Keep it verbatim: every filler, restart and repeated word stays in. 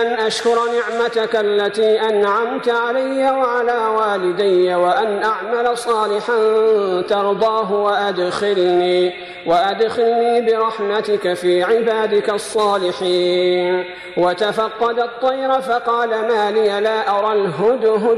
أن أشكر نعمتك التي أنعمت علي وعلى والدي وأن أعمل صالحا ترضاه وأدخلني, وأدخلني برحمتك في عبادك الصالحين. وتفقد الطير فقال ما لي لا أرى الهدهد